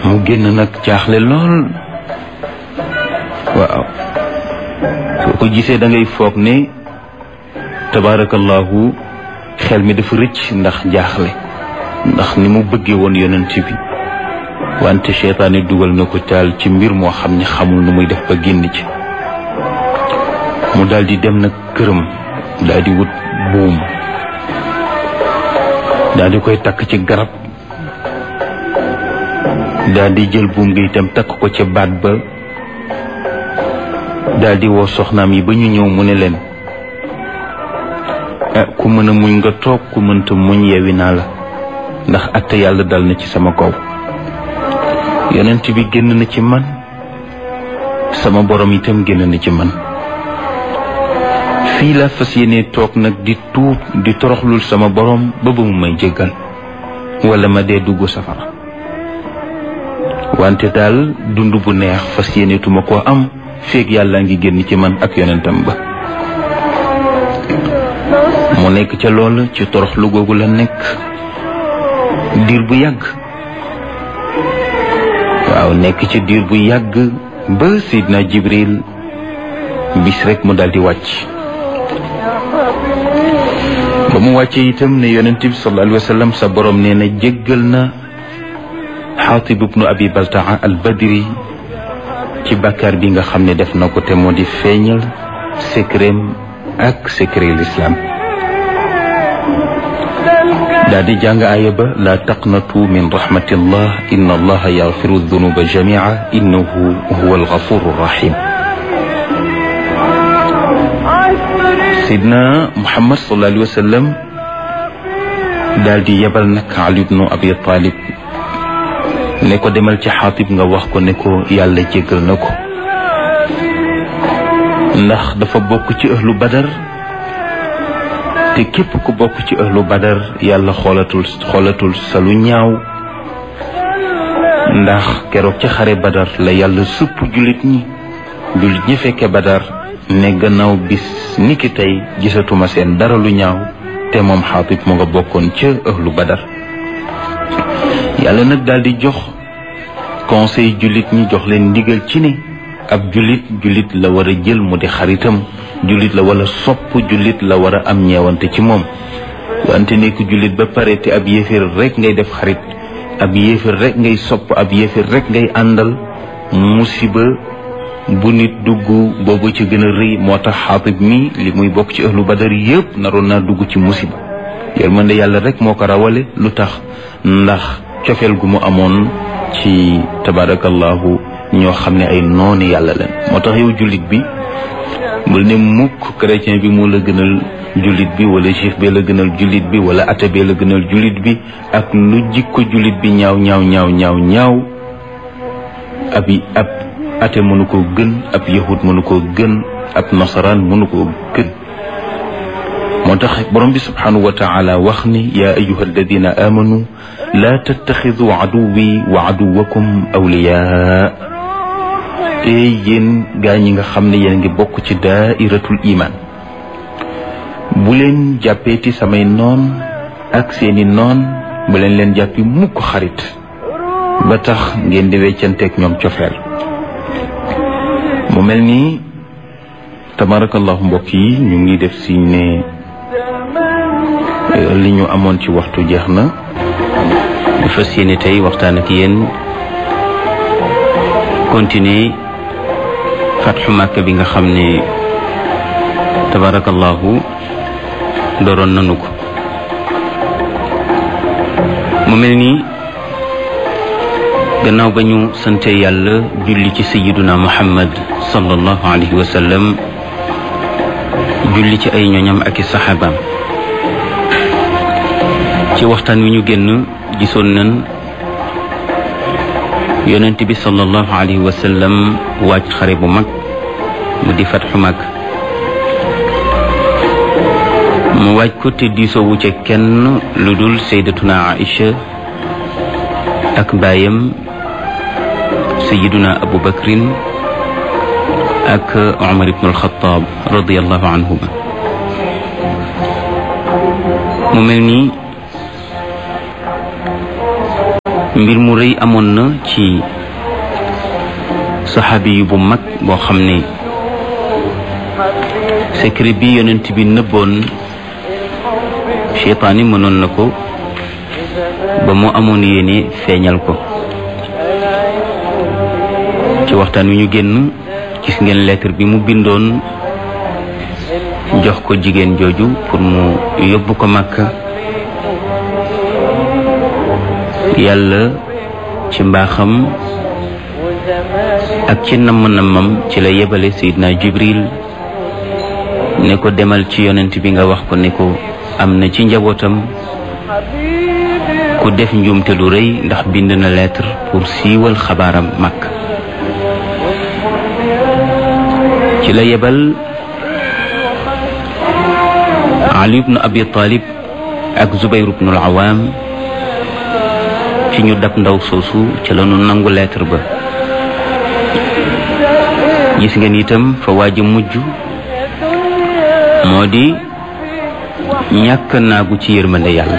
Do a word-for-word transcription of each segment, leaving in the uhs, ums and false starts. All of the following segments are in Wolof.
mu génn nag jaaxle lool. waaw soo ko gisee da ngay foog ne tabaarakallahu xel mi dafa rëcc ndax jaaxle, ndax ni mu bëggee woon yonent bi, wante seytaane dugal na ko taal ci mbir moo xam ne xamul nu muy def ba génn ci. mu daldi dem nag këram, daldi wut buum, daldi koy takk ci garab, daldi jël buum gi itam takk ko ca baat ba, daldi woo soxnaam yi ba ñu ñëw mu ne leen ah ku mën a muñ nga toog, ku mënta muñ yewi naa la, ndax atte yàlla dal na ci sama kaw. yonent bi génn na ci man, sama borom itam génn na ci man. fii la fas yéene toog nag di tuub di toroxlul sama borom ba ba mu may jéggal, wala ma dee dugg safara. wante daal dund bu neex fas yéene tuma koo am feeg yàlla ngi génn ci man ak yonentam ba. mu nekk ca loolu ci toroxlu googu la nekk diir bu yàgg. waaw nekk ci diir bu yàgg ba Seydina Jibril bis rek mu daldi wàcc. ba mu wàccee itam ne yonent bi sallallahu alayhi wa sallam sa borom nee na jéggal na Xaatib ibnu Abi Baltaa al Badri ci bàkkaar bi nga xam ne def na ko, te moo di feeñal secret ak secret l'islam. daa di jàng aaya ba laa taqnatu min rahmatillah inna allaha yaxfiru dunuba jamia innahu huwa alxafuru rahim. sidna Muhammad sallallahu alayhi wa sallam daal di yebal nag Ali ibnu Abi Talib ne ko demal ci Xaatib nga wax ko ne ko yàlla jéggal na ko, ndax dafa bokk ci ahlu Badar, te képp ku bokk ci ahlu Badar yàlla xoolatul xoolatul sa lu ñaaw, ndax keroog ci xare Badar la yàlla supp jullit ñi jullit ñi fekke Badar ne gannaaw bis niki tey gisatuma seen dara lu ñaaw, te moom Xaatib mu nga bokkoon ca ahlu Badar. yàlla nag daal di jox conseil jullit ñi, jox leen ndigal ci ne ab jullit jullit la war a jël mu di xaritam, jullit la wala sopp jullit la war a am ñeewante ci moom. wante nekk jullit ba pare te ab yéeféer rek ngay def xarit, ab yéeféer rek ngay sopp, ab yéeféer rek ngay àndal, musiba bu nit dugg boobu ci gën a rëy. moo tax Xaatib mi li muy bokk ci ahlu Badar yépp naroon naa dugg ci musiba. yërmande yàlla rek moo ko rawale. lu tax? ndax cofeel gu mu amoon ci tabarakallahu ñoo xam ne ay nooni yàlla leen. moo tax yow jullit bi bul ne mukk chrétien bi moo la gënal jullit bi, wala juif bi la gënal jullit bi, wala athée bi la gënal jullit bi. ak lu jikko jullit bi ñaaw ñaaw ñaaw ñaaw ñaaw ab ab athée mënu koo gën, ab yahud mënu koo gën, ab nasaraan mënu koo gën. moo tax borom bi subhanahu wa taala wax ni yaa ayuha alladina amanu laa tattaxidu aduwi wa aduwakum awliyaa. te yéen gaa ñi nga xam ne yéen ngi bokk ci daairatul iman, bu leen jàppeeti samay noon ak seeni noon, bu leen leen jàppi mukk xarit ba tax ngeen di weccanteeg ñoom cofeel. mu mel ni tabarakallahu mbokk yi ñu ngi def si ne li ñu amoon ci waxtu jeex na. bu fas yéene tey waxtaan ak yéen continuer fatxu Makka bi nga xam ne tabarakallahu dooroon nanu ko. mu mel ni gannaaw ba ñu sante yàlla julli ci sayyiduna Muhammad sallallahu alayhi wa sallam, julli ci ay ñoñam ak i saxaabaam, ci waxtaan wi ñu génn gisoon nañ yonent bi sallallahu alayhi wa sallam waaj xare bu mag mu di fatxu mag. mu waaj ko te diisoowu ca kenn lu dul sayyidatuna Aïcha ak baayam sayyiduna Abu Bakrin ak Umar ibn al-Khattab radiyallahu anhuma. mu mel ni mbir mu rëy amoon na ci saxaabi yu bu mag boo xam ne secret bi yonent bi nëbboon seytaane mënoon na ko ba mu amoon yéene feeñal ko. ci waxtaan wi ñu génn gis ngeen lettre bi mu bindoon jox ko jigéen jooju pour mu yóbbu ko Makka. yàlla ci mbaaxam ak ci namm-nammam ci la yebale Seydina Jibril ne ko demal ci yonent bi nga wax ko ne ko am na ci njabootam ku def njuumte lu rëy ndax bind na lettre pour siiwal xabaaram Makka. ci la yebal Ali ibn Abi Talib ak Zubayr ibn al-Awam ci ñu dab ndaw soosu ci la ñu nangu lettre ba. gis ngeen itam fa waaj a mujj moo di ñàkk naagu ci yërmande yàlla.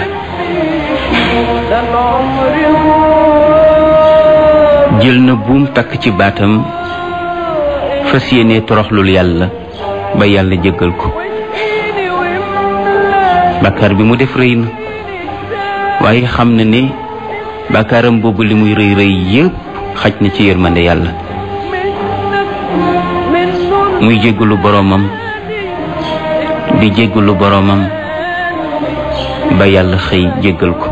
jël na buum takk ci baatam fas yéene toroxlul yàlla ba yàlla jéggal ko. bàkkaar bi mu def rëy na waaye xam na ne bàkkaaram boobu li muy rëy rëy yépp xaj na ci yërmande yàlla. muy jéggalu boroomam di jéggalu boroomam ba yàlla xëy jéggal ko.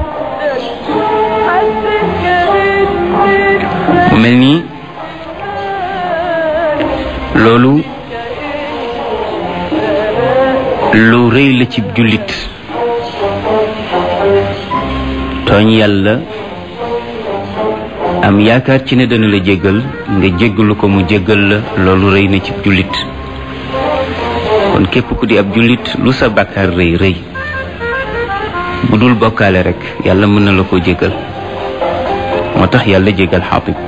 mu mel nii loolu lu rëy la ci jullit. tooñ yàlla am yaakaar ci ne dana la jéggal nga jéggalu ko mu jéggal la loolu rëy na ci jullit. kon képp ku di ab jullit lu sa bàkkaar rëy rëy bu dul bokkaale rek yàlla mën na la ko jéggal. moo tax yàlla jéggal Xaatib.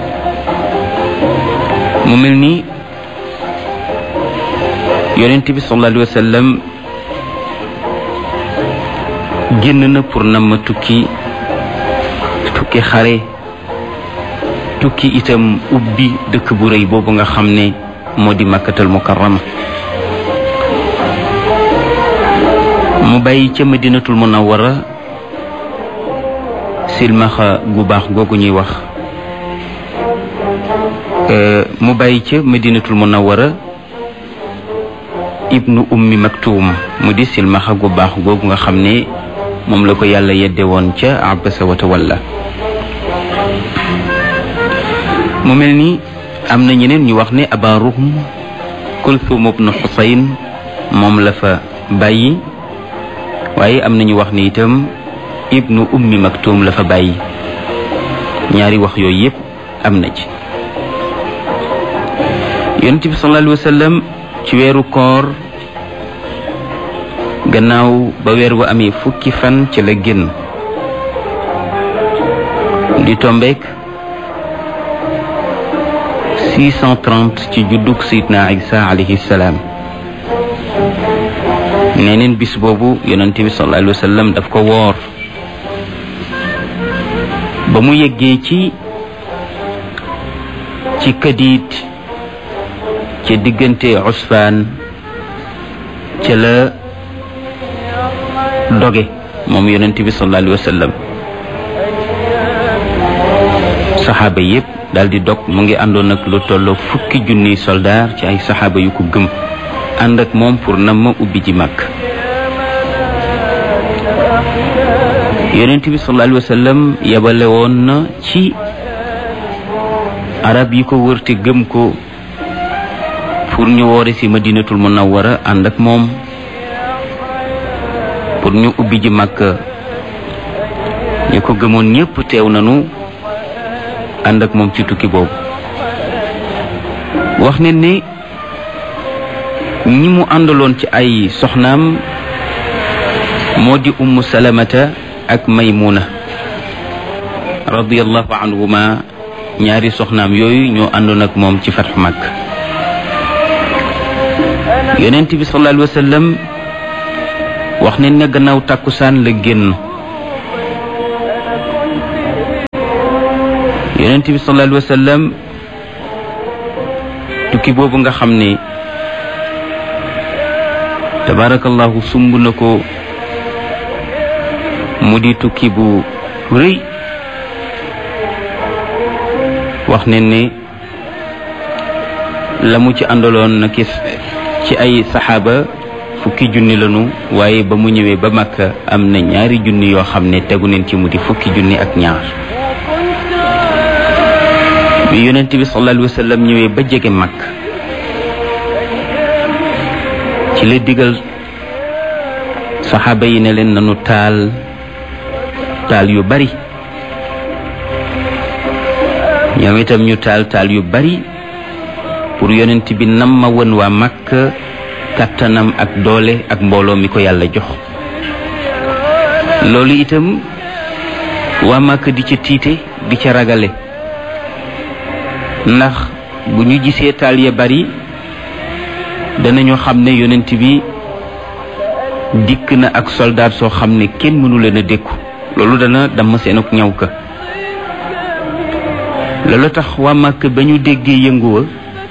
mu mel ni yonent bi sallallahu alayhi wa sallam génn na pour na ma tukki tukki xare tukki itam ubbi dëkk bu rëy boobu nga xam ne moo di Makkatal Mukarrama. mu bàyyi ca Madinatul Munawwara silmaxa gu baax googu ñuy wax mu bàyyi ca Madinatul Munawwara ibnu ummi maktuum mu di silmaxa gu baax googu nga xam ne moom la ko yàlla yedde woon ca abasa wa tawalla. mu mel ni am na ñeneen ñu wax ne Aba Ruhm Kulthum ibnu Xusayn moom la fa bàyyi waaye am na ñu wax ne itam ibnu ummi maktuum la fa bàyyi. ñaari wax yooyu yépp am na ci. yonent bi sallallahu alayhi wa sallam ci weeru koor gannaaw ba weer wa amee fukki fan ci la génn di tombeek six cent trente ci juddug Seydina Isa alayhi salaam. neneen bis boobu yonent bi sallallahu alayhi wa sallam daf ko woor ba mu yeggee ci ci Kadiid ca diggante Usfaan ca la doge moom yonent bi sallallahu alayhi wa sallam. saxaaba yépp daal di dog. mu ngi àndoon ak lu tolloo fukki junniy soldaar ci ay saxaaba yu ko gëm ànd ak moom pour na ma ubbi ji Makk. yonent bi sallallahu alayhi wa sallam yabale woon na ci arab yi ko wër te gëm ko pour ñu woore ci Madinatul Munawwara ànd ak moom pour ñu ubbi ji Makka. ñi ko gëmoon ñépp teew nañu ànd ak moom ci tukki boobu. wax ne ni ñi mu àndaloon ci ay soxnaam moo di Ummu Salamata ak Maymuna radiyallahu anhuma. ñaari soxnaam yooyu ñoo àndoon ak moom ci fatxu Makka. yonent bi sallallahu alayhi wa sallam wax ne ne gannaaw tàkkusaan la génn yonent bi sallallahu alayhi wa sallam tukki boobu nga xam ne tabarakallahu sumb na ko mu di tukki bu rëy wax ne ne la mu ci àndaloon na ki ci ay saxaaba fukki junni lanu waaye ba mu ñëwee ba Makka am na ñaari junni yoo xam ne tegu neen ci mu di fukki junni ak ñaar bi yonent bi sallallahu alayhi wa sallam ñëwee ba jege Makka ci la digal saxaaba yi ne leen nanu taal taal yu bari ñoom itam ñu taal taal yu bari pour yonent bi nam ma won waa Makka kattanam ak doole ak mbooloo mi ko yàlla jox loolu itam waa Makka di ca tiite di ca ragale ndax bu ñu gisee taal ya bari danañu xam ne yonent bi dikk na ak soldaar soo xam ne kenn mënu leen a dékku loolu dana damm seen ak ñaw ka loolu tax waa Makka ba ñu déggee yënguwa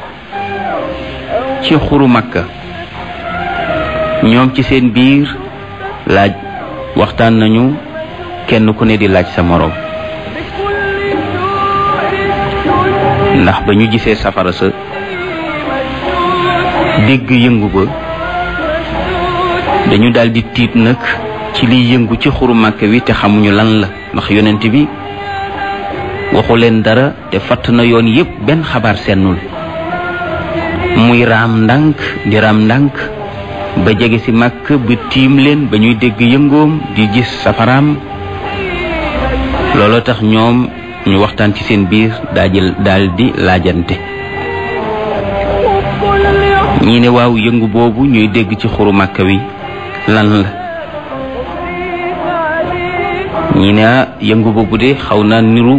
ci xuru Makka ñoom ci seen biir laaj waxtaan nañu kenn ku ne di laaj sa moroom ndax ba ñu gisee safara sa dégg yëngu ba dañu daldi tiit nag ci liy yëngu ci xuru Makka wi te xamuñu lan la ndax yonent bi waxu leen dara te fatt na yoon yépp benn xabaar sennul muy raam ndànk di raam ndànk ba jege ci Makka ba tiim leen ba ñuy dégg yëngoom di gis safaraam looloo tax ñoom ñu waxtaan ci seen biir daajil daldi laajante ñii ne waaw yëngu boobu ñuy dégg ci xuru Makka wi lan la ñii ne yëngu boobu de xaw naa niru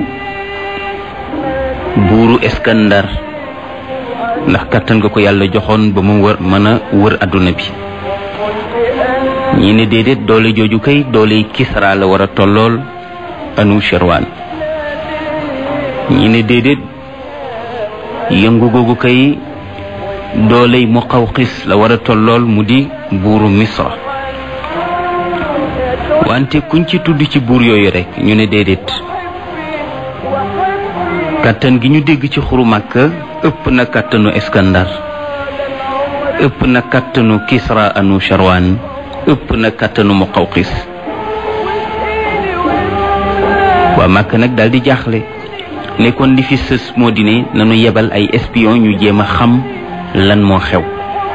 buuru Iskandar ndax kattan nga ko yàlla joxoon ba mu wër mën a wër adduna bi ñii ne déedéet doole jooju kay doole Kisra la war a tollool anu Sherwan ñii ne déedéet yëngu googu kay dooley Muqawqis la war a tollool mu di buuru Misra wante kuñ ci tudd ci buur yooyu rek ñu ne déedéet kàttan gi ñu dégg ci xuru Makka ëpp na kàttanu Iskandar ëpp na kàttanu Kisra anu Sharwan ëpp na kàttanu Muqawqis waa Makka nag daal di jaaxle ne kon li fi sës moo di ne nanu yebal ay espion ñu jéem a xam lan moo xew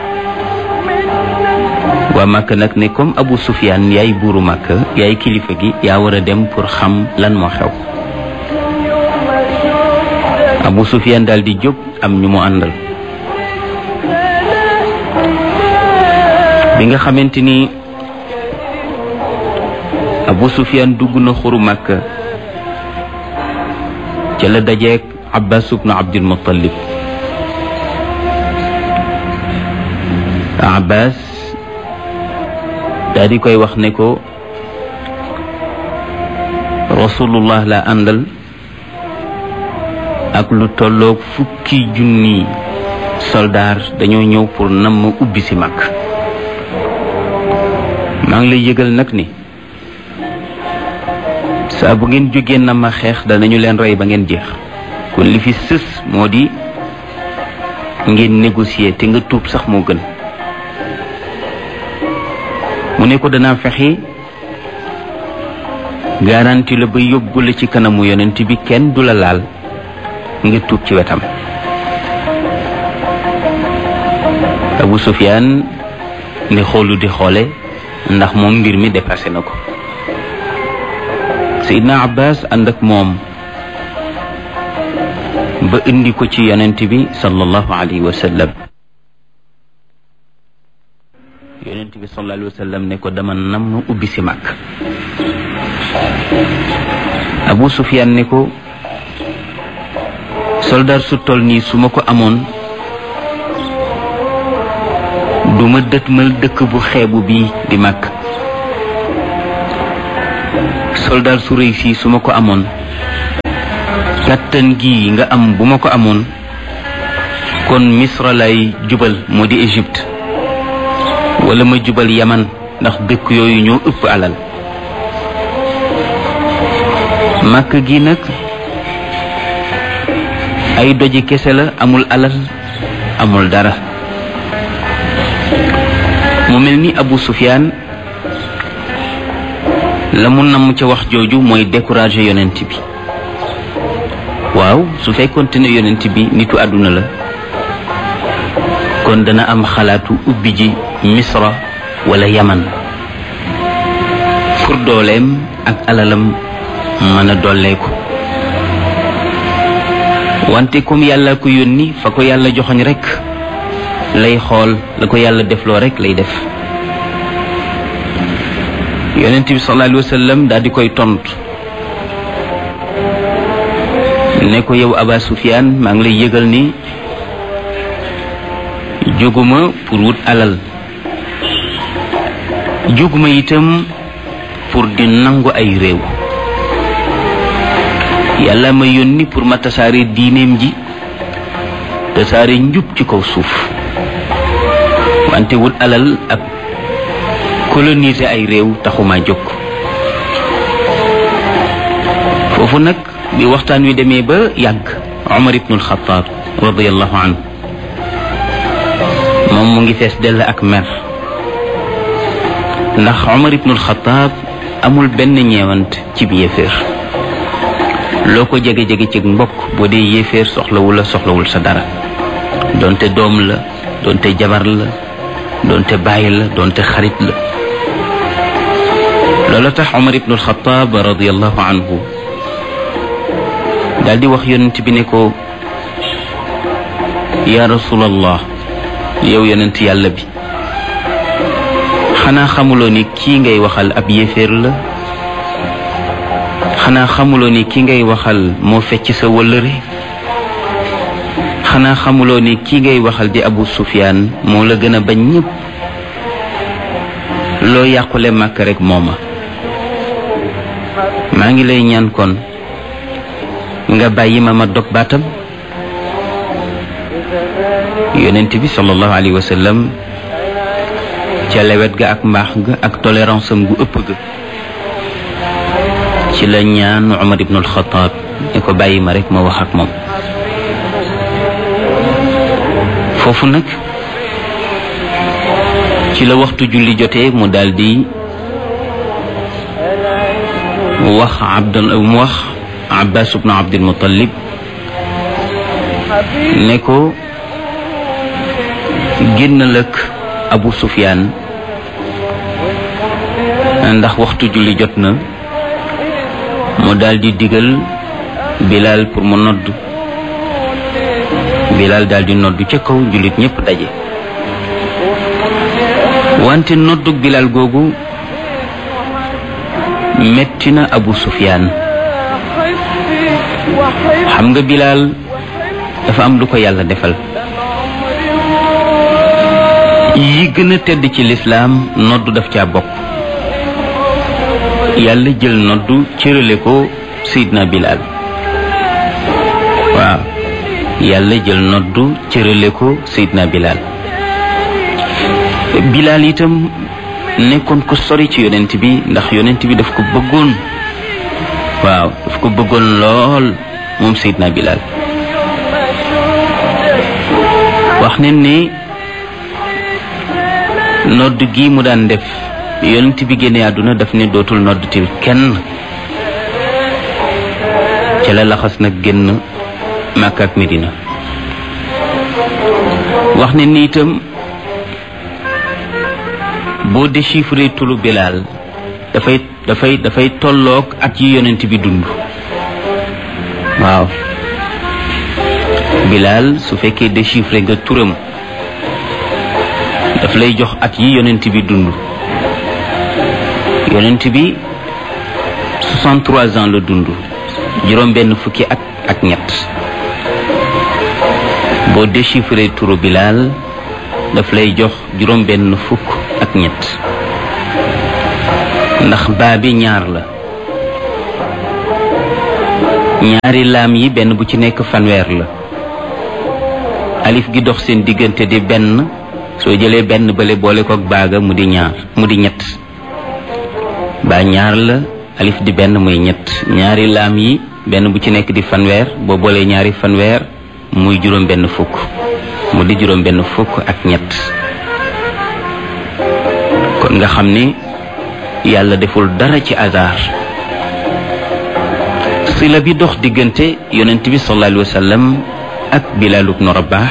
waa Makka nag ne comme Abu Sufyaan yaay buuru Makka yaay kilifa gi yaa war a dem pour xam lan moo xew Abu Sufyaan daal di jóg am ñu mu àndal bi nga xamante ni Abu Sufyaan dugg na xuru Makka ca la dajeek Abbas ibnu Abdul Muttalib Abbas daal di koy wax ne ko Rasulullah la àndal ak lu tolloog fukki junni soldaar dañoo ñëw pour nam ma ubbi si mag maa ngi lay yëgal nag ni saa bu ngeen jógee na ma xeex danañu leen rey ba ngeen jeex kon li fi sës moo di ngeen négocier te nga tuub sax moo gën mu ne ko danaa fexe garanti la ba yóbbu la ci kanamu yonent bi kenn du la laal nga tuub ci wetam Abu Sufyaan ne xoolu di xoole ndax moom mbir mi dépassé na ko Seydina Abbas ànd ak moom ba indi ko ci yonent bi sallallahu alayhi wa sallam yonent bi sallallahu alayhi wa sallam ne ko dama nam ubbi si mag Abu Sufyaan ne ko soldaar su toll nii su ma ko amoon duma dëtmal dëkk bu xeebu bii di mag soldaar su rëy fii su ma ko amoon kattan gi nga am bu ma ko amoon kon Misra lay jubal moo di Égypte wala ma jubal Yaman ndax dëkk yooyu ñoo ëpp alal màkk gi nag ay doji kese la amul alal amul dara mu mel ni Abu Sufyaan la mu namm ca wax jooju mooy décourager yonent bi waaw su fekkoonte ne yonent bi nitu àdduna la kon dana am xalaatu ubbi ji Misra wala Yaman pour dooleem ak alalam mën a dolleeku wante comme yàlla ko yónni fa ko yàlla joxoñ rekk lay xool la ko yàlla defloo rekk lay def yonent bi sallallahu alayhi wa sallam daal di koy tontu ne ko yow Aba Sufyaan maa ngi lay yëgal ni jóguma pour wut alal jóguma itam pour di nangu ay réew yàlla ma yónni pour ma tasaare diineem ji tasaare njub ci kaw suuf wante wut alal ak coloniser ay réew taxuma jóg foofu nag bi waxtaan wi demee ba yàgg Umar ibnul Xattaab radiyallahu anhu moom mu ngi fees dell ak mer ndax Umar ibnul Xattaab amul benn ñeewant ci bi yéeféer loo ko jege-jege ci mbokk boo dee yéeféer soxlawul la soxlawul sa dara doonte doom la doonte jabar la doonte bàyyi la doonte xarit la loolu tax Umar ibnul Xattaab radiyallahu anhu daal di wax yonent bi ne ko yaa rasulallah yow yonent yàlla bi xanaa xamuloo ni kii ngay waxal ab yéeféer la xanaa xamuloo ni kii ngay waxal moo fecc sa wëllëre xanaa xamuloo ni kii ngay waxal di Abu Sufyaan moo la gën a bañ ñëpp loo yàqule màkk rek mooma maa ngi lay ñaan kon nga bàyyi ma ma dog baatam yonent bi sallallahu alayhi wa sallam ca lewet ga ak mbaax ga ak tolérance am gu ëpp ga ci la ñaan Umar ibnul Xattaab ne ko bàyyi ma rek ma wax ak moom foofu nag ci la waxtu julli jotee mu daldi wax Abdul mu wax Abbaas ibnu Abdul Muttalib ne ko génnal ak Abu Sufyaan ndax waxtu julli jot na mu daldi digal Bilaal pour mu nodd Bilaal daldi nodd ca kaw jullit ñépp daje wante noddug Bilaal googu metti na Abu Sufyaan xam nga Bilaal dafa am lu ko yàlla defal yi gën a tedd ci lislaam noddu daf caa bokk yàlla jël noddu cërale ko Seydina Bilaal waaw yàlla jël noddu cërale ko Seydina Bilaal Bilaal itam nekkoon ko sori ci yonent bi ndax yonent bi daf ko bëggoon waaw daf ko bëggoon lool moom Seydina Bilaal wax ne ni nodd gi mu daan def yonent bi génne àdduna daf ne dootul noddtil kenn ca la laxas nag génn Makka ak Medina wax ne ni itam boo déchiffré turu Bilaal dafay dafay dafay tolloog at yi yonent bi dund waaw Bilaal su fekkee déchiffré nga turam daf lay jox at yi yonent bi dund yonent bi soixante-trois ans la dund juróom benn fukki at ak ñett boo déchiffré turu Bilaal daf lay jox juróom benn fukk ak ñett ndax baa bi ñaar la ñaari laam yi benn bu ci nekk fanweer la alif gi dox seen diggante di benn soo jëlee benn bële boole kook baaga mu di ñaar mu di ñett baa ñaar la alif di benn muy ñett ñaari laam yi benn bu ci nekk di fanweer boo boolee ñaari fanweer muy juróom benn fukk mu di juróom benn fukk ak ñett kon nga xam ni yàlla deful dara ci hasard sila bi dox diggante yonent bi sallallahu alayhi wa sallam ak Bilaal ibnu Rabaax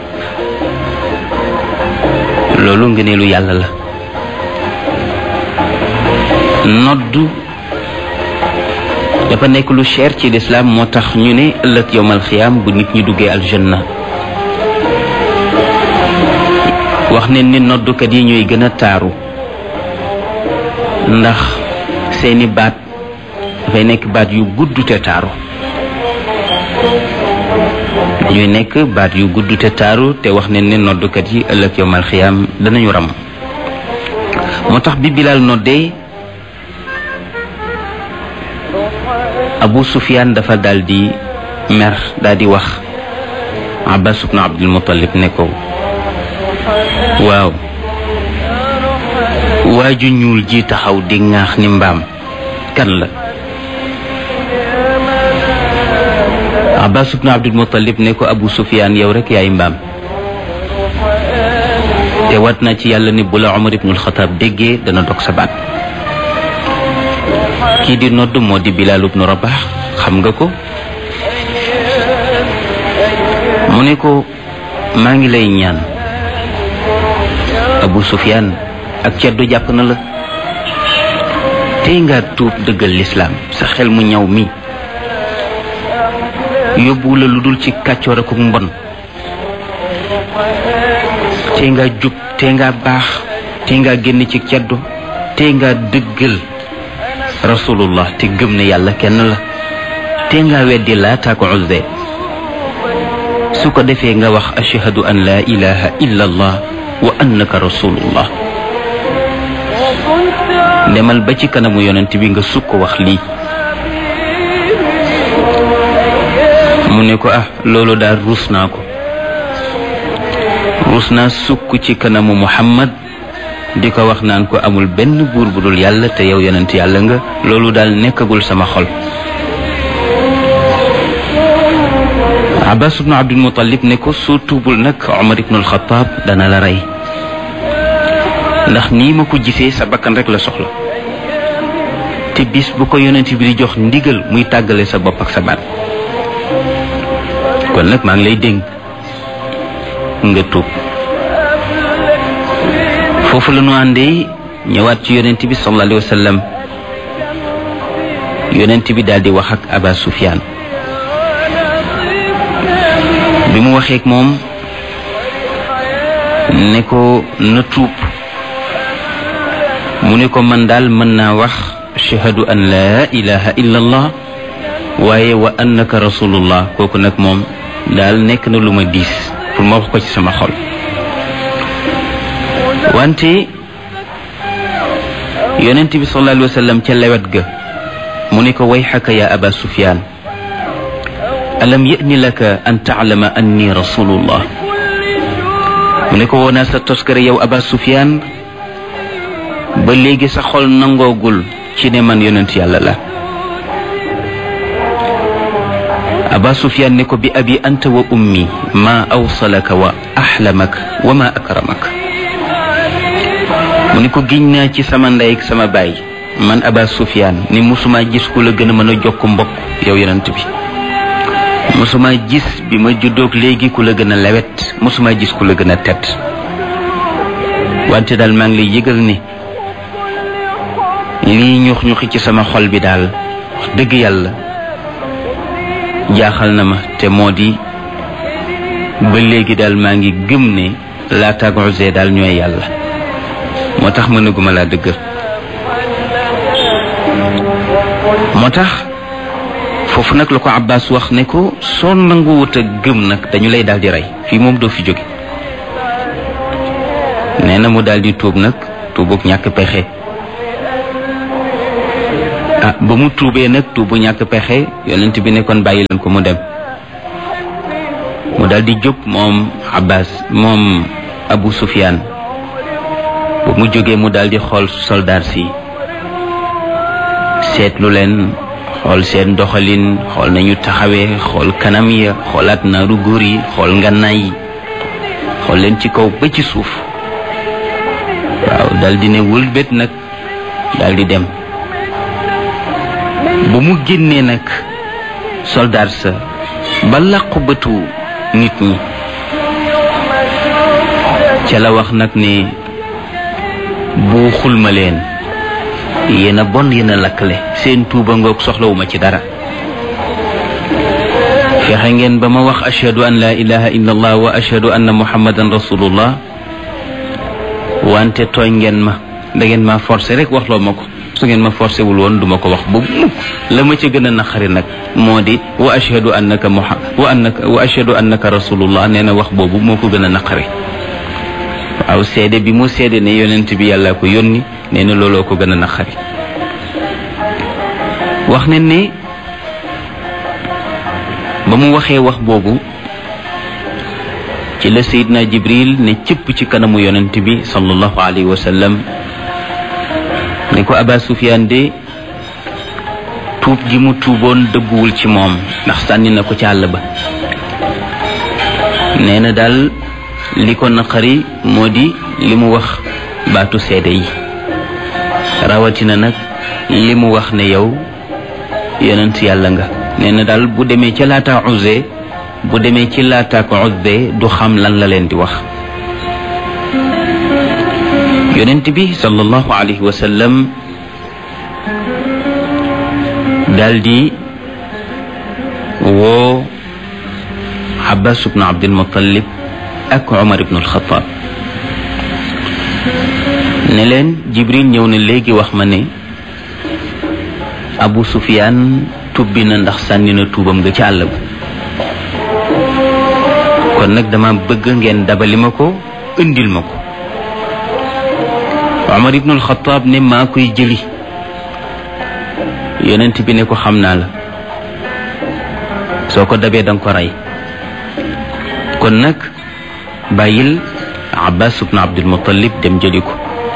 loolu ngëneelu yàlla la noddu dafa nekk lu cher ci lislaam moo tax ñu ne ëllëg yowmal xiyaam bu nit ñi duggee aljanna wax ne ni noddukat yi ñooy gën a taaru ndax seeni baat dafay nekk baat yu gudd te taaru ñuy nekk baat yu gudd te taaru te wax ne ne noddukat yi ëllëg yowmal xiyaam danañu ram moo tax bi Bilaal noddee Abu Sufyaan dafa daldi mer daldi wax Abbas ibn Abdul Muttalib ne ko waaw waaju ñuul ji taxaw di ŋaax ni mbaam kan la Abbas ibn Abdul Muttalib ne ko Abu Sufyaan yow rek yaay mbaam te wat na ci yàlla ni bu la Umar ibnul Xataab déggee dana dog sa baat kii di nodd moo di Bilaal ibnu Rabaax xam nga ko mu ne ko maa ngi lay ñaan Abu Sufyaan ak ceddu jàpp na la tey nga tuub dëggal lislaam sa xel mu ñaw mi yóbbu la lu dul ci kàccoor ak mbon tey nga jub tey nga baax tey nga génn ci ceddu tey nga dëggal rasulullah te gëm ne yàlla kenn la te nga weddi Laat ak Uzza su ko defee nga wax ashhadu an la ilaha illa allah wa annaka rasulullah demal ba ci kanamu yonent bi nga sukk wax lii mu ne ko ah loolu daal ruus naa ko ruus naa sukk ci kanamu Muhammad di ko wax naan ko amul benn buur bu dul yàlla te yow yonent yàlla nga loolu daal nekkagul sama xol Abbas ibnu Abdul Muttalib ne ko soo tuubul nag Umar ibnul Xataab dana la rey ndax nii ma ko gisee sa bakkan rek la soxla te bis bu ko yonent bi di jox ndigal muy tàggale sa bopp ak sa baat kon nag maa ngi lay dénk nga tuub foofu la ñu àndee ñëwaat ci yonent bi sallallahu alayhi wa sallam yonent bi daal di wax ak Aba Sufyaan bi mu waxee ak moom ne ko na tuub mu ne ko man daal mën naa wax ashhadu an laa ilaha illa allah waaye wa annaka rasulullah kooku nag moom daal nekk na lu ma diis pour ma wax ko ci sama xol wante yonent bi sallallahu alayhi wa sallam ca lewet ga mu ne ko wayxaka ya Aba Sufyaan alam ya'ni laka an ta'lama anni rasulullah mu ne ko woonaa sa toskare yow Aba Sufyaan ba léegi sa xol nangoogul ci ne man yonent yàlla la Aba Sufyaan ne ko bi abi anta wa ummi ma awsalaka wa axlamak wa ma akramak mu ne ko giñ naa ci sama ndey ak sama baay man Aba Sufyaan ni musuma gis ku la gën a mën a jokk mbokk yow yonent bi musuma gis bi ma juddoog léegi ku la gën a lewet musuma gis ku la gën a tedd wante daal maa ngi lay yëgal ni lii ñux ñuxi ci sama xol bi daal wax dëgg yàlla jaaxal na ma te moo di ba léegi daal maa ngi gëm ne Laat ak Uzza daal ñooy yàlla moo tax mënaguma laa dëggal moo tax foofu nag la ko Abbas wax ne ko soo nanguwut a gëm nag dañu lay daal di rey fii moom doo fi jóge nee na mu daal di tuub nag tuubug ñàkk pexe ah ba mu tuubee nag tuubu ñàkk pexe yonent bi ne kon bàyyi leen ko mu dem mu daal di jóg moom Abbas moom Abu Sufyaan ba mu jógee mu daal di xool soldaar si seetlu leen xool seen doxalin xool nañu taxawee xool kanam ya xoolaat naaru góor yi xool ngànnaay yi xool leen ci kaw ba ci suuf waaw daal di ne wëlbét nag daal di dem ba mu génnee nag soldaar sa ba làqu bëtu nit ñi ca la wax nag ne bu xulma leen yéen a bon yéen a lakkale seen tuuba ngoog soxlawuma ci dara fexe ngeen ba ma wax ashhadu an la ilaha illa allah wa ashhadu anna muhammadan rasulullah wante tooñ ngeen ma da ngeen ma forcé rek waxloo ma ko su ngeen ma forcé wul woon duma ko wax bu mukk la ma ca gën a naqari nag moo di wa ashhadu annaka muhammad wa annaka wa ashhadu annaka rasulullah nee na wax boobu moo ko gën a naqari waaw seede bi mu seede ne yonent bi yàlla ko yónni nee na looloo ko gën a naqari wax ne ne ba mu waxee wax boobu ci la Seydina Jibril ne cëpp ci kanamu yonent bi sallallahu alayhi wa sallam ne ko Aba Sufyaan de tuub gi mu tuuboon dëgguwul ci moom ndax sànni na ko ci àll ba nee na daal li ko naqari moo di li mu wax baatu seede yi rawatina nag li mu wax ne yow yonent yàlla nga nee na daal bu demee ca laata Uzza bu demee ci laata ko Uzza du xam lan la leen di wax yonent bi sallallahu alayhi wa sallam daldi woo Abbas ibn Abdul Muttalib ak Umar ibn al-Khattab ne leen Jibril ñëw na léegi wax ma ne Abu Sufyaan tubbi na ndax sànni na tuubam nga ci àll ba kon nag dama bëgg ngeen dabali ma ko indil ma ko Umar ibn al-Khattab ne maa koy jëli yonent bi ne ko xam naa la soo ko dabee danga ko rey kon nag bàyyil Abbas ibn Abdul Muttalib dem jëli ko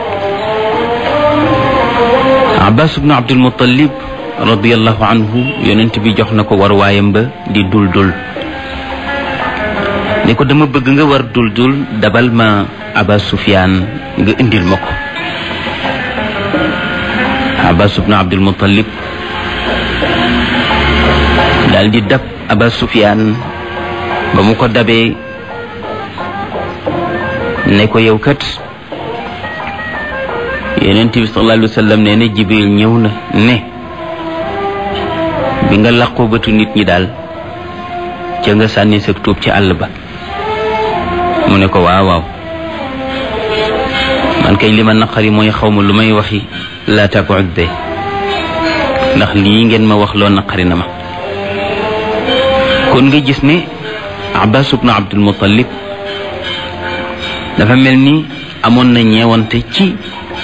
Abbas ibn Abdul Muttalib radiyallahu anhu yonent bi jox na ko war waayam ba di dul dul ne ko dama bëgg nga war dul dul dabal ma Aba Sufyaan nga indil ma ko Abbas ibn Abdul Muttalib daal di dab Aba Sufyaan ba mu ko dabee ne ko yow kat yonent bi sallallahu alayhi wa sallam nee na Jibril ñëw na ne bi nga làqoo bëtu nit ñi daal ca nga sànni sa tuub ci àll ba mu ne ko waaw waaw man kay li ma naqari mooy xaw ma lu may waxi laata ko Uzza ndax lii ngeen ma wax loo naqari na ma kon nga gis ne Abbas ibn Abdul Muttalib dafa mel ni amoon na ñeewante ci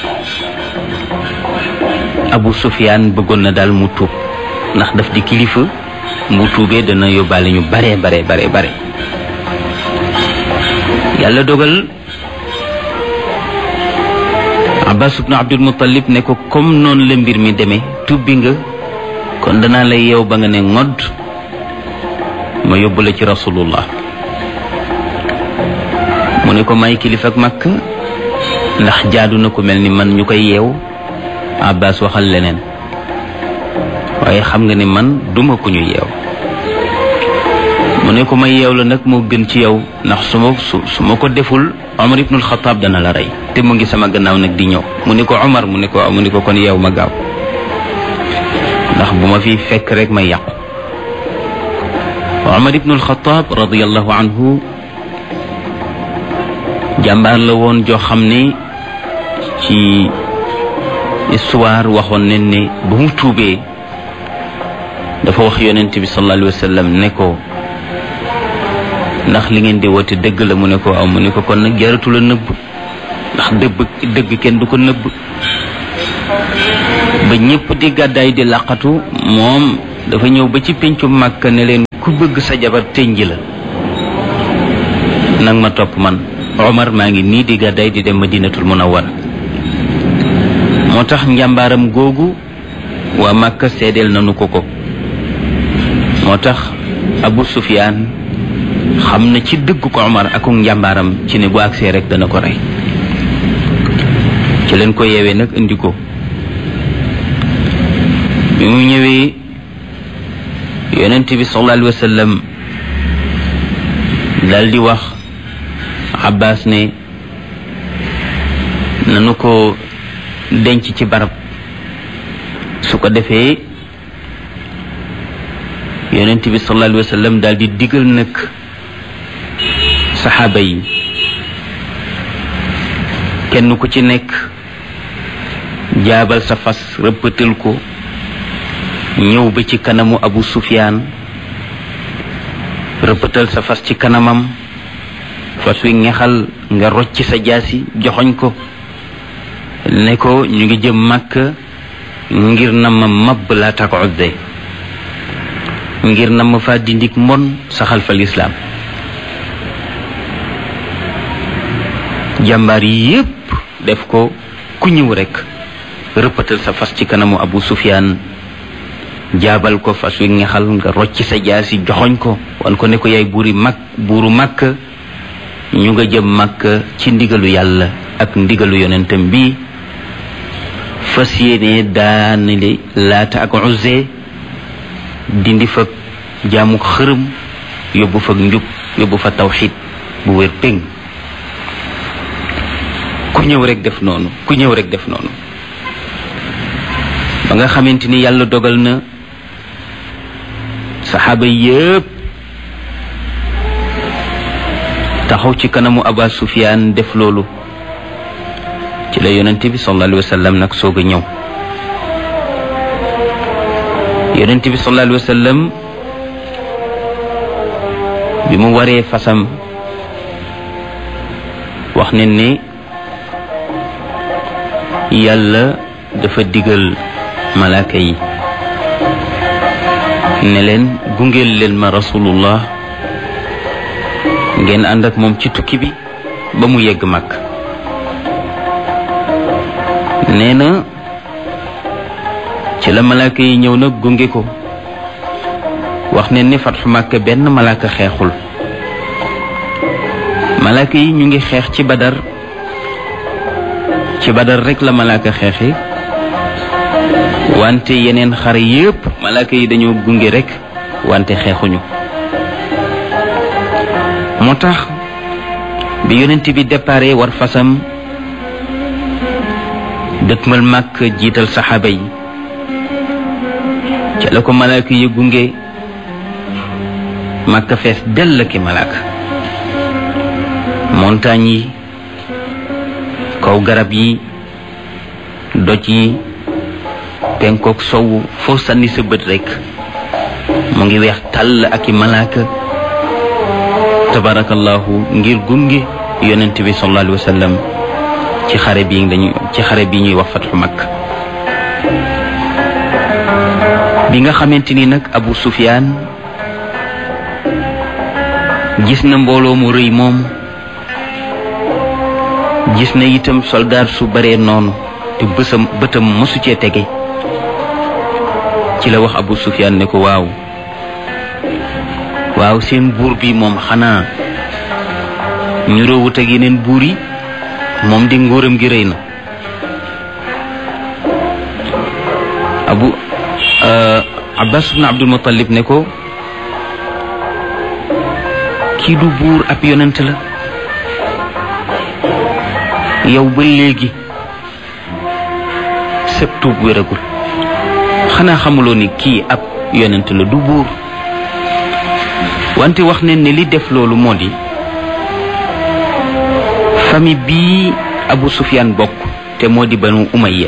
Abu Sufyaan bëggoon na daal mu tuub ndax daf di kilifa mu tuubee dana yóbbaale ñu bare bare bare bare yàlla dogal Abbas ibn Abdul Muttalib ne ko comme noonu la mbir mi demee tubbi nga kon danaa lay yeew ba nga ne ngodd ma yóbbu la ci rasulullah mu ne ko may kilifa ak Makka ndax jaadu na ko mel ni man ñu koy yeew Abbas waxal leneen waaye xam nga ne man duma ko ñu yeew mu ne ko ma yeew la nag moo gën ci yow ndax su ma su su ma ko deful Umar ibn al-Khattab dana la rey te mu ngi sama gannaaw nag di ñëw mu ne ko Umar mu ne ko mu ne ko kon yeew ma gaaw ndax bu ma fi fekk rek may yàqu Umar ibn al-Khattab radiyallahu anhu jàmbaar la woon joo xam ne ci histoire waxoon nañ ne ba mu tuubee dafa wax yonent bi sallallahu alayhi wa sallam ne ko ndax li ngeen di woote dëgg la mu ne ko aw mu ne ko kon nag jaratu la nëbb ndax dëgg dëgg kenn du ko nëbb ba ñépp di gàddaay di laqatu moom dafa ñëw ba ci péncu Màkka ne leen ku bëgg sa jabar tënji la nag ma topp man Omar maa ngi nii di gàddaay di dem Madinatul Munawwara moo tax njàmbaaram googu waa Màkka seedeel nanu ko ko moo tax Abu Sufyaan xam na ci dëgg ko Omar ak njàmbaaram ci ne bu agsee rek dana ko rey ci leen ko yeewee nag indi ko bi mu ñëwee yonent bi sallallahu alayhi wa sallam dal di wax Abbas ne nanu ko denc ci barab su ko defee yonent bi sallallahu alayhi wa sallam dal di digal nag saxaaba yi kenn ku ci nekk jaabal sa fas rëppatal ko ñëw ba ci kanamu Abu Sufyaan rëppatal sa fas ci kanamam fas wi ngexal nga rocc sa jaasi joxoñ ko ne ko ñu ngi jëm Makka ngir na ma mabb laa tak udde ngir na ma fa dindik mbon saxal fa lislaam jàmbaar yi yépp def ko ku ñëw rekk rëppatal sa fas ci kanamu Abu Sufyaan jaabal ko fas wi ngexal nga rocc sa jaasi joxoñ ko wan ko ne ko yaay buuri mag buuru Makka ñu nga jëm Makka ci ndigalu yàlla ak ndigalu yonentam bi fas yéene daanali Laata ak Uzza dindi fa jaamu xërëm yóbbu fa njub yóbbu fa tawxiid bu wér péng ku ñëw rek def noonu ku ñëw rek def noonu ba nga xamante ni yàlla dogal na saxaaba yépp taxaw ci kanamu Aba Sufyaan def loolu ci la yonent bi sallallahu alayhi wa sallam nag soog a ñëw yonent bi sallallahu alayhi wa sallam bi mu waree fasam wax ne ni yàlla dafa digal malaaka yi ne leen gungeel leen ma rasulullah ngeen ànd ak moom ci tukki bi ba mu yegg mag nee na ci la malaaka yi ñëw nag gunge ko wax ne ni fatxu Makka benn malaaka xeexul malaaka yi ñu ngi xeex ci Badar ci Badar rek la malaaka xeexi wante yeneen xare yépp malaaka yi dañoo gunge rek wante xeexuñu moo tax bi yonent bi déparé war fasam dëkkmal Makka jiital saxaaba yi ca la ko malaaka yi gunge Makka fees dell ki malaaka montagne yi kaw garab yi doj yi penkook sowu foo sànni sa bët rekk mu ngi weex tàll ak i malaaka tabarakallahu ngir gunge yonent bi sallallahu alayhi wa sallam ci xare bi dañu ci xare bi ñuy wax fatxu Makka bi nga xamante ni nag Abu Sufyaan gis na mbooloo mu rëy moom gis na itam soldaar su bare noonu te bësam bëtam mësu cee tege ci la wax Abu Sufyaan ne ko waaw waaw seen buur bi moom xanaa ñu roowut ak yeneen buur yi moom di nguuram gi rëy na abu Abbas ibn Abdul Muttalib ne ko kii du buur ab yonent la yow ba léegi septuub wéragul xanaa xamuloo ni kii ab yonent la du buur wante wax ne ne li def loolu moo di famille bii Abu Sufyaan bokk te moo di Banu Umayya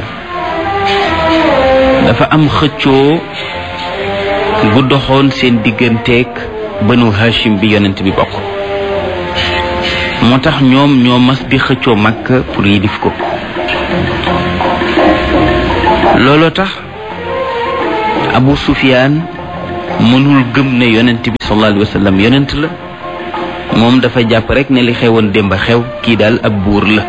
dafa am xëccoo bu doxoon seen digganteeg Banu Hashim bi yonent bi bokk moo tax ñoom ñoo mas di xëccoo Makka pour yilif ko looloo tax Abu Sufyaan mënul gëm ne yonent bi sallallahu alayhi wa sallam yonent la. moom dafa jàpp rek ne li xewoon démb xew kii daal ab buur la.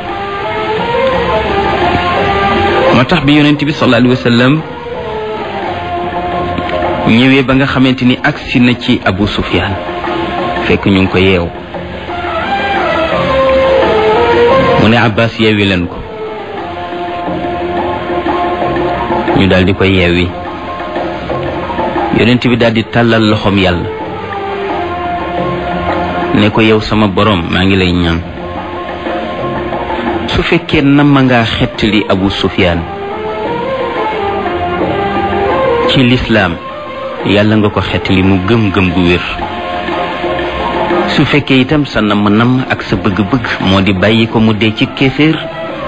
moo tax bi yonent bi sallallahu alayhi wa sallam ñëwee ba nga xamante ni agsi na ci Abu Sufyaan fekk ñu ngi ko yeew mu ne Abbas yeewi leen ko ñu daal di koy yeewi yonent bi daal di tàllal loxoom yàlla ne ko yow sama borom maa ngi lay ñaan su fekkee nam nga xettali Abu Sufyaan ci lislaam yàlla nga ko xettali mu gëm-gëm gu wér su fekkee itam sa namm namm ak sa bëgg-bëgg moo di bàyyi ko mu dee ci kéeféer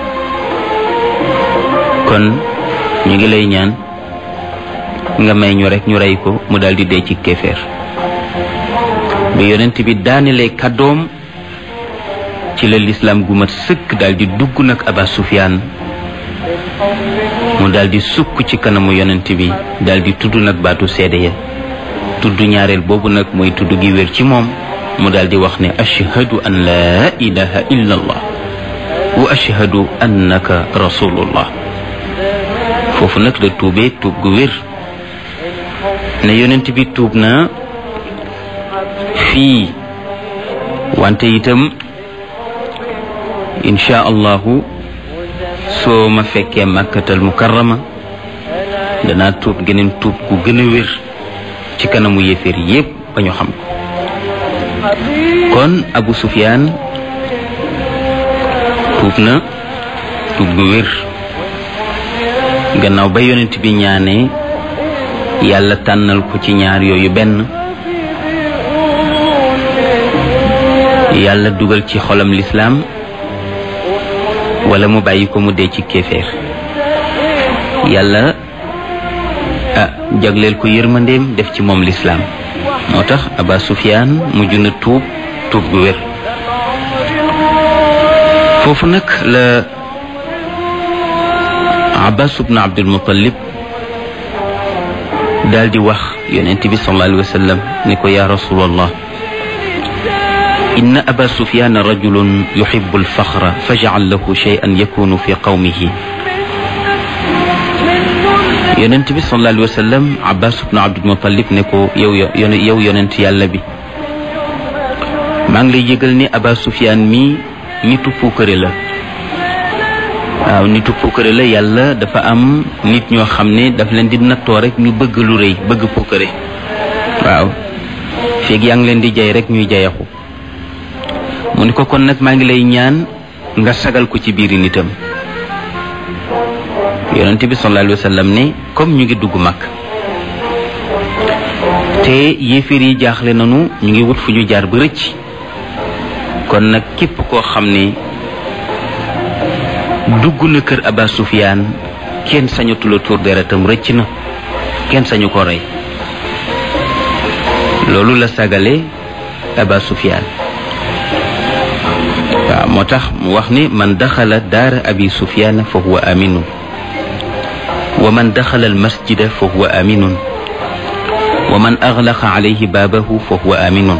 kon ñu ngi lay ñaan nga may ñu rek ñu rey ko mu daldi dee ci kéeféer bi yonent bi daanelee kàddoom ci la lislaam gu mat sëkk daldi dugg nag Aba Sufyaan mu daldi sukk ci kanamu yonent bi daldi tudd nag baatu seede ya tudd ñaareel boobu nag mooy tudd gi wér ci moom mu daldi wax ne ashhadu an laa ilaha illa allah wa ashhadu annaka rasulullah foofu nag la tuubee tuub gu wér ne yonent bi tuub na fii wante itam insha allahu soo ma fekkee màkkatal mukarrama danaa tuub geneen tuub gu gën a wér ci kanamu yéeféer yépp ba ñu xam ko kon Abu Sufyaan tuub na tuub gu wér gannaaw ba yonent bi ñaanee yàlla tànnal ko ci ñaar yooyu benn yàlla dugal ci xolam lislaam wala mu bàyyi ko mu dee ci kéeféer yàlla ah jagleel ko yërmandeem def ci moom lislaam moo tax Aba Sufyaan mujj na tuub tuub gu wér foofu nag la Abbas ibn Abdul Muttalib daal di wax yonent bi sallallahu alayhi wa sallam ne ko yaa rasulallah inna aba sufyana rajulun yuhibbu alfaxra faj'al lahu shay'an yakunu fi qawmihi yonent bi sallallahu alayhi wa sallam Abbas ibn Abdul Muttalib ne ko yow yow yonent yàlla bi maa ngi lay yëgal ni Aba Sufyaan mi nitu puukare la waaw nitu puukare la yàlla dafa am nit ñoo xam ne daf leen di nattoo rek ñu bëgg lu rëy bëgg puukare waaw feeg yaa ngi leen di jay rek ñuy jayaxu mu ni ko kon nag maa ngi lay ñaan nga sagal ko ci biiri nitam yonent bi sallallahu alayhi wa sallam ne comme ñu ngi dugg mag te yéeféer yi jaaxle nanu ñu ngi wut fu ñu jaar ba rëcc kon nag képp koo xam ne dugg na kër Aba Sufyaan kenn sañatu la tuur deretam rëcc na kenn sañu ko rey loolu la sagale Aba Sufyaan waaw moo tax mu wax ni man daxala daara abi Sufyaan fa huwa aminun wa man daxala almasjida fa huwa aminun wa man aglaqa alayhi baabahu fa huwa aminun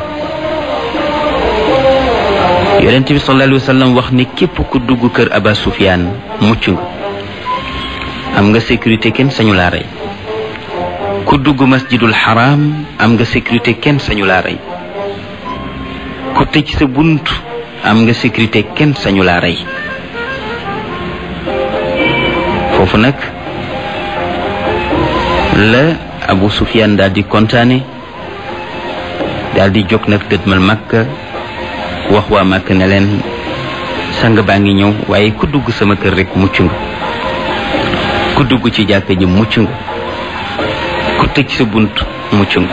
yonent bi sallallahu alayhi wa sallam wax ni képp ku dugg kër Aba Sufyaan mucc nga am nga sécurité kenn sañu laa rey ku dugg masjidul haram am nga sécurité kenn sañu laa rey ku tëj sa bunt am nga sécurité kenn sañu laa rey foofu nag la Abu Sufyaan daal di kontaane daal di jóg nag dëdmal Makka wax waa Makka ne leen sang baa ngi ñëw waaye ku dugg sama kër rek mucc nga ku dugg ci jàkka ji mucc nga ku tëj sa bunt mucc nga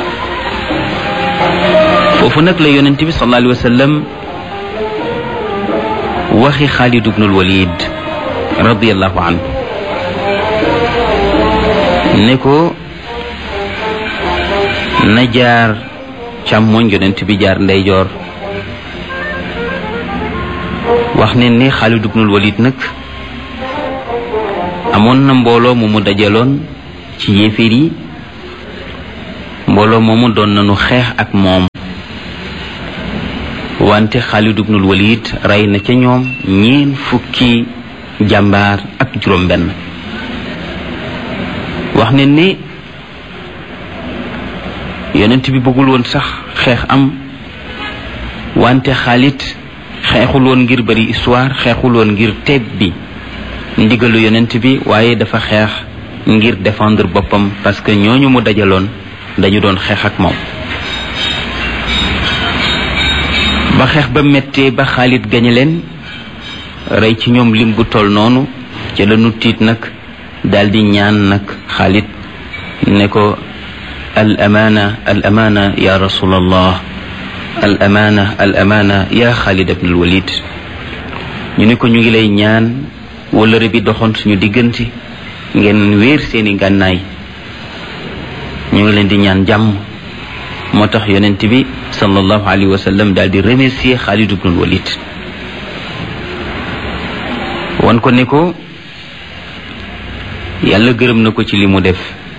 foofu nag la yonent bi sallallahu alayhi wa sallam waxi Xaalid ibnul Walid radiyallahu anhu ne ko na jaar càmmoñ yonent bi jaar ndeyjoor wax ne ne Xaalid ibnul Walid nag amoon na mbooloo mu mu dajaloon ci yéeféer yi mbooloo moomu doon nañu xeex ak moom wante Xaalid ibnul Walid rey na ca ñoom ñeen fukki jàmbaar ak juróom benn wax ne ni yonent bi bëggul woon sax xeex am wante Xaalid xeexul woon ngir bari histoire xeexul woon ngir teeb bi ndigalu yonent bi waaye dafa xeex ngir défendre boppam parce que ñooñu mu dajaloon dañu doon xeex ak moom ba xeex ba méttee ba Xaalid gañe leen rey ci ñoom lim bu toll noonu ca la nu tiit nag daldi ñaan nag Xaalid ne ko al amaana al amaana ya rasulallah al amaana al amaana ya Xaalid ibn al Walid ñu ne ko ñu ngi lay ñaan wëllëre bi doxoon suñu diggante ngeen wéer seeni ngànnaay ñu ngi leen di ñaan jàmm moo tax yonent bi sallallahu alayhi wa sallam daal di remercier Xaalid ibn al Walid wan ko ne ko yàlla gërëm na ko ci li mu def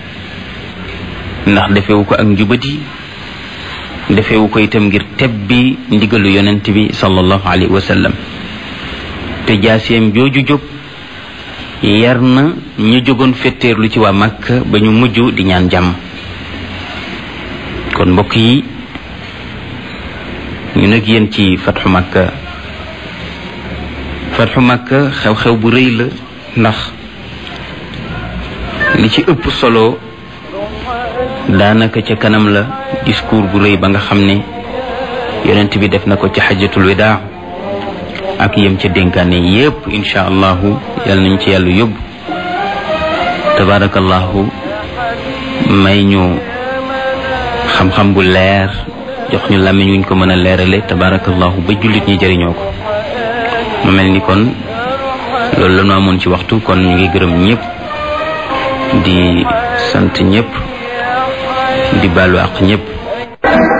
ndax defewu ko ak njubati defewu ko itam ngir tebbi ndigalu yonent bi sallallahu alayhi wa sallam te jaaseem jooju jóg yar na ñu jógoon fetteerlu ci waa Makka ba ñu mujj di ñaan jàmm kon mbokk yi ñu nag yéen ci fatxu Makka fatxu Makka xew-xew bu rëy la ndax li ci ëpp solo daanaka ca kanam la discours bu rëy ba nga xam ne yonent bi def na ko ci xajjatul wadaa ak yem ca dénkaane yépp insha allahu yal nañ ci yàlla yóbbu tabarakallahu may ñu xam-xam bu leer jox ñu làmmiñ wuñ ko mën a leerale tabarakallahu ba jullit ñi jëriñoo ko mu mel ni kon loolu la ñu amoon ci waxtu kon ñu ngi gërëm ñëpp di sant ñëpp di baalu àq ñëpp